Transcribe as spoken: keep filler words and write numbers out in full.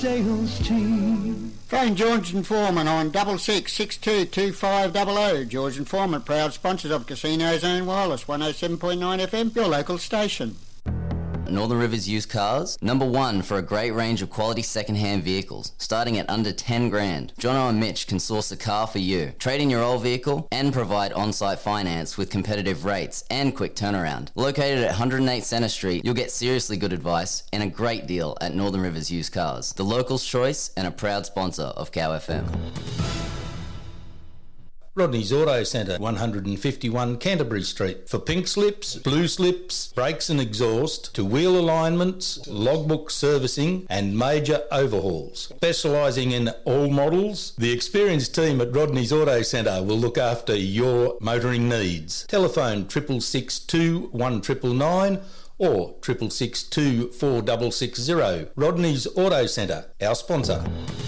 Sales team. Phone George and Foreman on double six six two two five double oh. George and Foreman, proud sponsors of Casino Zone Wireless, one oh seven point nine F M, your local station. Northern Rivers Used Cars, number one for a great range of quality second-hand vehicles, starting at under ten grand. Jono and Mitch can source a car for you, trade in your old vehicle, and provide on-site finance with competitive rates and quick turnaround. Located at one oh eight Centre Street, you'll get seriously good advice and a great deal at Northern Rivers Used Cars, the locals' choice and a proud sponsor of Cow F M. Rodney's Auto Centre, one fifty-one Canterbury Street. For pink slips, blue slips, brakes and exhaust, to wheel alignments, logbook servicing and major overhauls. Specialising in all models, the experienced team at Rodney's Auto Centre will look after your motoring needs. Telephone triple six two one nine nine nine or triple six two four six six zero. Rodney's Auto Centre, our sponsor.